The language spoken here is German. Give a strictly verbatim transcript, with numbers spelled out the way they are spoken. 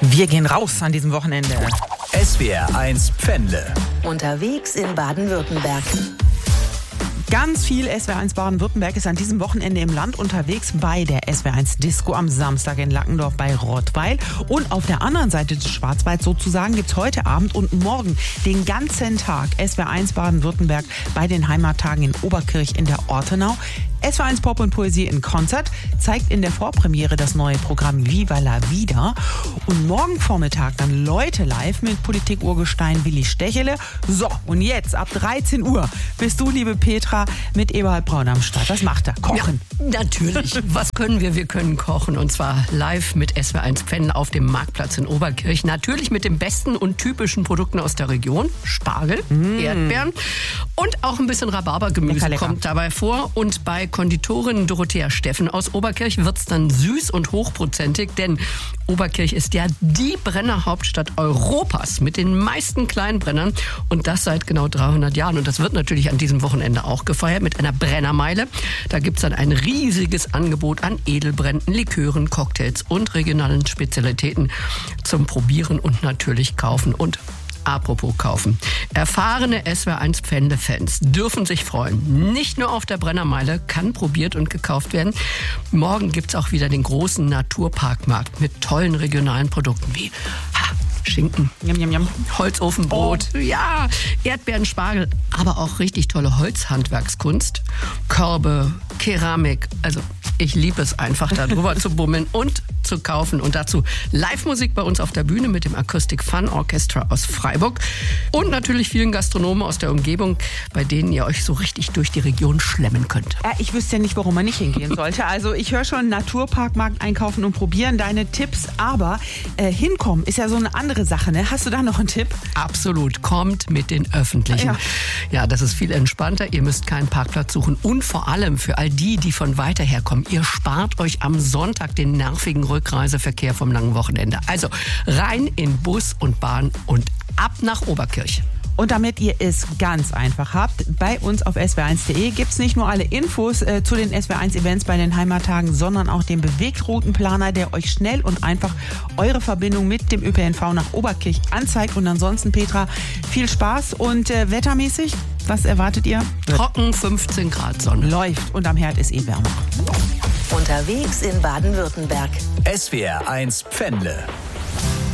Wir gehen raus an diesem Wochenende. S W R eins Pfändle. Unterwegs in Baden-Württemberg. Ganz viel S W R eins Baden-Württemberg ist an diesem Wochenende im Land unterwegs bei der S W R eins Disco am Samstag in Lackendorf bei Rottweil. Und auf der anderen Seite des Schwarzwalds sozusagen gibt es heute Abend und morgen den ganzen Tag S W R eins Baden-Württemberg bei den Heimattagen in Oberkirch in der Ortenau. S W R eins Pop und Poesie in Konzert zeigt in der Vorpremiere das neue Programm Viva la Vida. Und morgen Vormittag dann Leute live mit Politik-Urgestein Willi Stechele. So, und jetzt ab dreizehn Uhr bist du, liebe Petra, mit Eberhard Braun am Start. Was macht er? Kochen. Ja, natürlich. Was können wir? Wir können kochen. Und zwar live mit S W R eins Pfändle auf dem Marktplatz in Oberkirch. Natürlich mit den besten und typischen Produkten aus der Region. Spargel, mm. Erdbeeren und auch ein bisschen Rhabarbergemüse lecker, lecker. kommt dabei vor. Und bei Konditorin Dorothea Steffen aus Oberkirch wird es dann süß und hochprozentig, denn Oberkirch ist ja die Brennerhauptstadt Europas mit den meisten Kleinbrennern und das seit genau dreihundert Jahren. Und das wird natürlich an diesem Wochenende auch gefeiert mit einer Brennermeile. Da gibt es dann ein riesiges Angebot an Edelbränden, Likören, Cocktails und regionalen Spezialitäten zum Probieren und natürlich kaufen. Und apropos kaufen. Erfahrene S W R eins Pfändle-Fans dürfen sich freuen. Nicht nur auf der Brennermeile kann probiert und gekauft werden. Morgen gibt es auch wieder den großen Naturparkmarkt mit tollen regionalen Produkten wie ha, Schinken, Yum, yum, yum. Holzofenbrot, oh. ja, Erdbeeren, Spargel, aber auch richtig tolle Holzhandwerkskunst, Körbe, Keramik. Also ich liebe es einfach, da drüber zu bummeln und zu kaufen. Und dazu Live-Musik bei uns auf der Bühne mit dem Acoustic Fun Orchestra aus Freiburg und natürlich vielen Gastronomen aus der Umgebung, bei denen ihr euch so richtig durch die Region schlemmen könnt. Ja, ich wüsste ja nicht, warum man nicht hingehen sollte. Also ich höre schon Naturparkmarkt einkaufen und probieren, deine Tipps. Aber äh, hinkommen ist ja so eine andere Sache, ne? Hast du da noch einen Tipp? Absolut. Kommt mit den Öffentlichen. Ja. ja, das ist viel entspannter. Ihr müsst keinen Parkplatz suchen. Und vor allem für all die, die von weiter her kommen, ihr spart euch am Sonntag den nervigen Rückreiseverkehr vom langen Wochenende. Also rein in Bus und Bahn und ab nach Oberkirch. Und damit ihr es ganz einfach habt, bei uns auf S W R eins punkt de gibt es nicht nur alle Infos äh, zu den S W R eins Events bei den Heimattagen, sondern auch den Bewegroutenplaner, der euch schnell und einfach eure Verbindung mit dem Ö P N V nach Oberkirch anzeigt. Und ansonsten, Petra, viel Spaß und äh, wettermäßig, was erwartet ihr? Trocken, fünfzehn Grad Sonne. Läuft und am Herd ist eh wärmer. Unterwegs in Baden-Württemberg. S W R eins Pfändle.